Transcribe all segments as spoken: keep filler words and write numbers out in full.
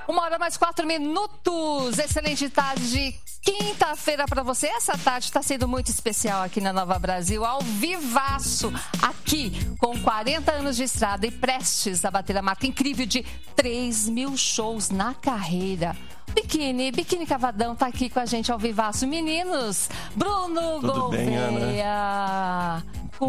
Uma hora mais quatro minutos. Excelente tarde de quinta-feira para você. Essa tarde está sendo muito especial aqui na Nova Brasil, ao vivaço, aqui com quarenta anos de estrada e prestes a bater a marca incrível de três mil shows na carreira. Biquíni, Biquíni Cavadão tá aqui com a gente ao vivaço. Meninos, Bruno Tudo Gouveia, bem, Ana?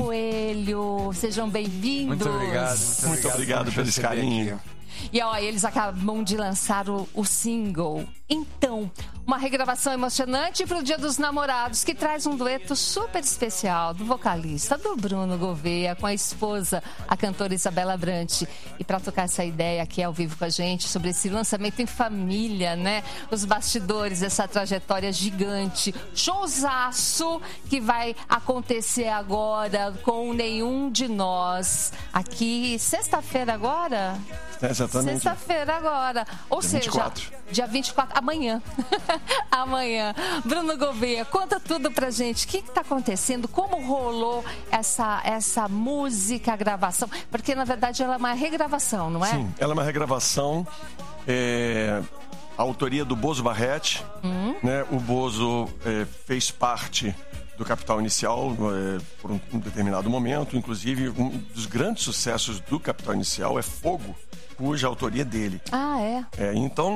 Coelho, sejam bem-vindos. Muito obrigado. Muito, Muito obrigado pelo esse carinho. E ó, eles acabam de lançar o, o single. Então, uma regravação emocionante pro Dia dos Namorados, que traz um dueto super especial do vocalista, do Bruno Gouveia, com a esposa, a cantora Isabela Brant. E para tocar essa ideia aqui ao vivo com a gente, sobre esse lançamento em família, né? Os bastidores dessa trajetória gigante. Showzaço que vai acontecer agora com Nenhum de Nós. Aqui, sexta-feira agora? Exatamente. Sexta-feira agora. Ou dia seja, vinte e quatro. Dia vinte e quatro, amanhã. Amanhã. Bruno Gouveia, conta tudo pra gente. O que que tá acontecendo? Como rolou essa, essa música, a gravação? Porque, na verdade, ela é uma regravação, não é? Sim, ela é uma regravação. É, a autoria do Bozo Barrete. Hum. Né? O Bozo é, fez parte do Capital Inicial é, por um, um determinado momento. Inclusive, um dos grandes sucessos do Capital Inicial é Fogo, cuja autoria é dele. Ah, é? É, então,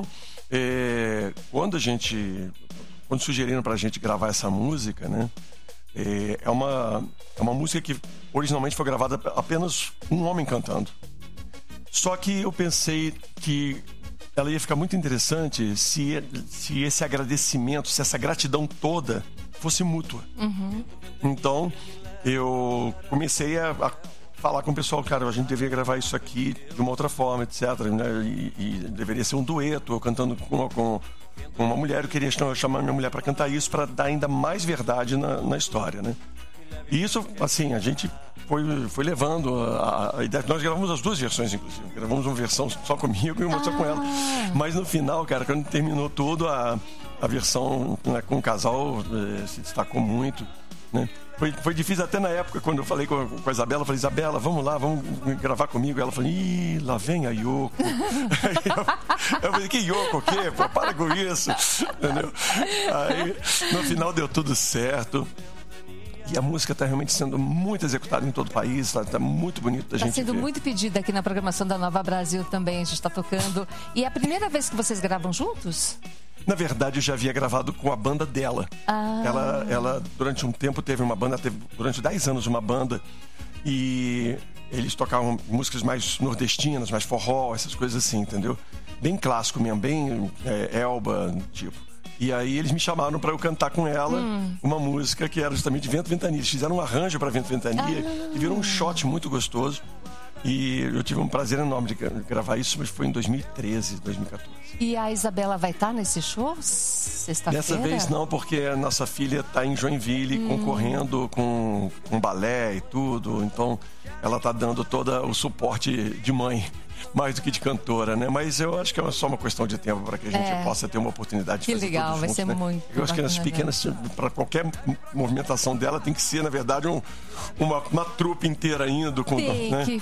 é, quando a gente... Quando sugeriram pra gente gravar essa música, né? É, é, uma, é uma música que originalmente foi gravada apenas um homem cantando. Só que eu pensei que ela ia ficar muito interessante se, se esse agradecimento, se essa gratidão toda fosse mútua. Uhum. Então, eu comecei a... a falar com o pessoal, cara, a gente deveria gravar isso aqui de uma outra forma, etcétera. Né? E, e deveria ser um dueto, eu cantando com, com, com uma mulher. Eu queria chamar minha mulher para cantar isso, para dar ainda mais verdade na, na história, né? E isso, assim, a gente foi, foi levando a, a ideia. Nós gravamos as duas versões, inclusive. Gravamos uma versão só comigo e uma ah. só com ela. Mas no final, cara, quando terminou tudo, a, a versão, né, com o casal eh, se destacou muito, né? Foi, foi difícil até na época, quando eu falei com, com a Isabela, eu falei, Isabela, vamos lá, vamos gravar comigo. Ela falou, ih, lá vem a Yoko. eu, eu falei, que Yoko, o quê? Pô, para com isso. Entendeu? Aí, no final deu tudo certo. E a música está realmente sendo muito executada em todo o país, está tá muito bonito da tá gente ver. Está sendo muito pedida aqui na programação da Nova Brasil também, a gente está tocando. E é a primeira vez que vocês gravam juntos? Na verdade, eu já havia gravado com a banda dela. Ah. Ela, ela, durante um tempo, teve uma banda, teve durante dez anos uma banda, e eles tocavam músicas mais nordestinas, mais forró, essas coisas assim, entendeu? Bem clássico mesmo, bem é, Elba, tipo. E aí eles me chamaram para eu cantar com ela hum. uma música que era justamente Vento Ventania. Eles fizeram um arranjo para Vento Ventania ah. e virou um shot muito gostoso. E eu tive um prazer enorme de gravar isso, mas foi em dois mil e treze, dois mil e quatorze. E a Isabela vai estar nesse show sexta-feira? Dessa vez não, porque a nossa filha está em Joinville hum. concorrendo com, com balé e tudo. Então ela está dando todo o suporte de mãe, mais do que de cantora, né? Mas eu acho que é só uma questão de tempo para que a gente é. possa ter uma oportunidade de que fazer legal, tudo vai junto, ser né? muito. Eu acho que as pequenas, para qualquer movimentação dela, tem que ser, na verdade, um, uma, uma trupe inteira indo. Com, tem né? que